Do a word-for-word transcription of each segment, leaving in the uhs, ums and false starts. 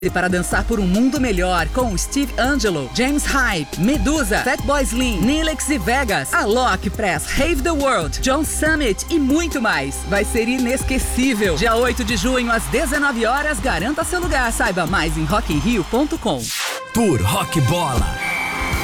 Para dançar por um mundo melhor com Steve Angelo, James Hype, Medusa, Fatboy Slim, Nilex e Vegas, Alok Press, Rave the World, John Summit e muito mais. Vai ser inesquecível. Dia oito de junho às dezenove horas, garanta seu lugar. Saiba mais em rock in rio ponto com. Por Rock Bola.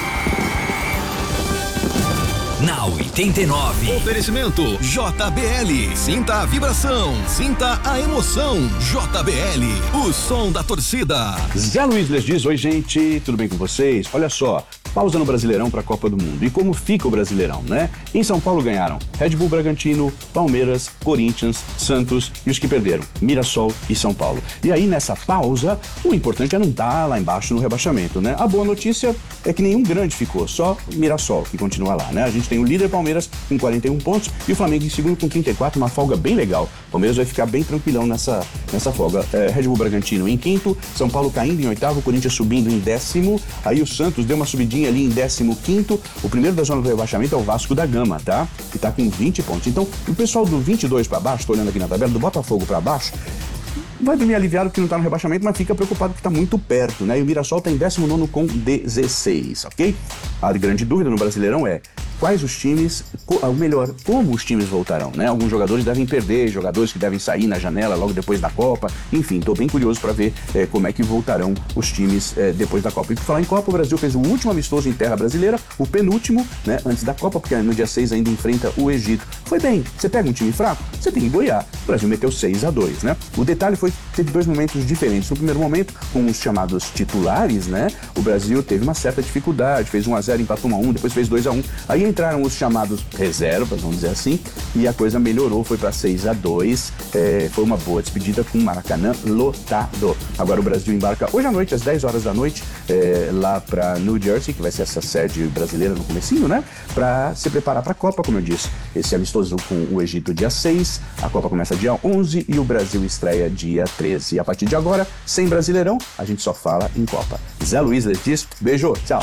Na oitenta e nove. Oferecimento J B L. Sinta a vibração, sinta a emoção. J B L, o som da torcida. Zé Luiz les diz: oi, gente, tudo bem com vocês? Olha só, pausa no Brasileirão para a Copa do Mundo. E como fica o Brasileirão, né? Em São Paulo ganharam Red Bull Bragantino, Palmeiras, Corinthians, Santos e os que perderam, Mirassol e São Paulo. E aí, nessa pausa, o importante é não estar lá embaixo no rebaixamento, né? A boa notícia é que nenhum grande ficou, só Mirassol que continua lá, né? A gente tem o líder Palmeiras com quarenta e um pontos e o Flamengo em segundo com trinta e quatro, uma folga bem legal. O Palmeiras vai ficar bem tranquilão nessa, nessa folga. É, Red Bull Bragantino em quinto, São Paulo caindo em oitavo, Corinthians subindo em décimo, aí o Santos deu uma subidinha ali em décimo quinto, o primeiro da zona do rebaixamento é o Vasco da Gama, tá? Que tá com vinte pontos. Então, o pessoal do vinte e dois para baixo, tô olhando aqui na tabela, do Botafogo para baixo, vai dormir aliviado que não tá no rebaixamento, mas fica preocupado que tá muito perto, né? E o Mirassol tá em décimo nono com dezesseis, ok? A grande dúvida no Brasileirão é quais os times, ou melhor, como os times voltarão, né? Alguns jogadores devem perder, jogadores que devem sair na janela logo depois da Copa, enfim, tô bem curioso para ver é, como é que voltarão os times é, depois da Copa. E por falar em Copa, o Brasil fez o último amistoso em terra brasileira, o penúltimo, né, antes da Copa, porque no dia seis ainda enfrenta o Egito. Foi bem, você pega um time fraco, você tem que goiar. O Brasil meteu seis a dois, né? O detalhe foi que teve dois momentos diferentes. No primeiro momento, com os chamados titulares, né, o Brasil teve uma certa dificuldade, fez um a zero, empatou um a um, depois fez dois a um, aí entraram os chamados reservas, vamos dizer assim, e a coisa melhorou, foi para seis a dois, é, foi uma boa despedida com o Maracanã lotado. Agora o Brasil embarca hoje à noite, às dez horas da noite, é, lá para New Jersey, que vai ser essa sede brasileira no comecinho, né, para se preparar para a Copa, como eu disse. Esse amistoso com o Egito dia seis, a Copa começa dia onze e o Brasil estreia dia treze. E a partir de agora, sem Brasileirão, a gente só fala em Copa. Zé Luiz Letício, beijo, tchau.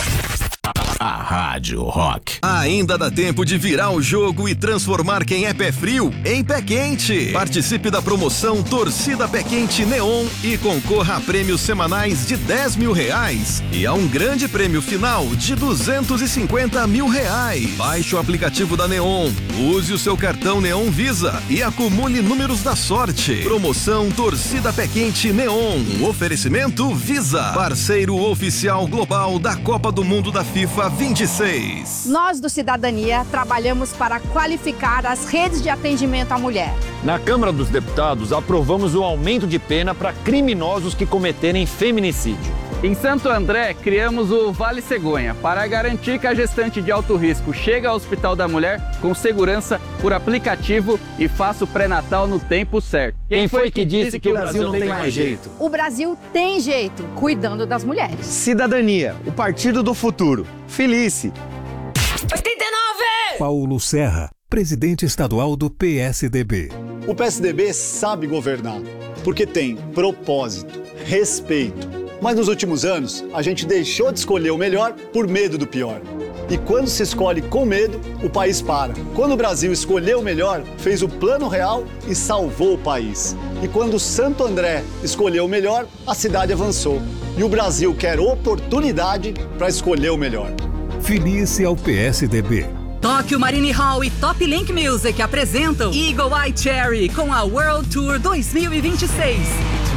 A Rádio Rock. Ainda dá tempo de virar o jogo e transformar quem é pé frio em pé quente. Participe da promoção Torcida Pé Quente Neon e concorra a prêmios semanais de dez mil reais e a um grande prêmio final de duzentos e cinquenta mil reais. Baixe o aplicativo da Neon, use o seu cartão Neon Visa e acumule números da sorte. Promoção Torcida Pé Quente Neon. Um oferecimento Visa, parceiro oficial global da Copa do Mundo da FIFA vinte e seis. Nós do Cidadania trabalhamos para qualificar as redes de atendimento à mulher. Na Câmara dos Deputados, aprovamos o aumento de pena para criminosos que cometerem feminicídio. Em Santo André, criamos o Vale Cegonha para garantir que a gestante de alto risco chegue ao Hospital da Mulher com segurança por aplicativo e faça o pré-natal no tempo certo. Quem foi que disse que o Brasil não tem mais jeito? O Brasil tem jeito, cuidando das mulheres. Cidadania, o partido do futuro. Felice. oitenta e nove! Paulo Serra, presidente estadual do P S D B. O P S D B sabe governar, porque tem propósito, respeito. Mas nos últimos anos, a gente deixou de escolher o melhor por medo do pior. E quando se escolhe com medo, o país para. Quando o Brasil escolheu o melhor, fez o plano real e salvou o país. E quando Santo André escolheu o melhor, a cidade avançou. E o Brasil quer oportunidade para escolher o melhor. Felice ao P S D B. Tóquio Marine Hall e Top Link Music apresentam Eagle Eye Cherry com a World Tour dois mil e vinte e seis.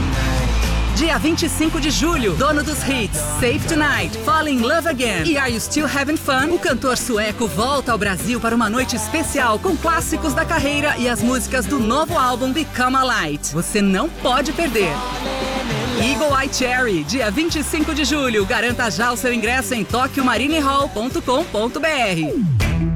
Dia vinte e cinco de julho, dono dos hits Save Tonight, Fall in Love Again e Are You Still Having Fun, o cantor sueco volta ao Brasil para uma noite especial com clássicos da carreira e as músicas do novo álbum Become a Light. Você não pode perder. Eagle Eye Cherry, dia vinte e cinco de julho. Garanta já o seu ingresso em tóquio marine hall ponto com ponto br.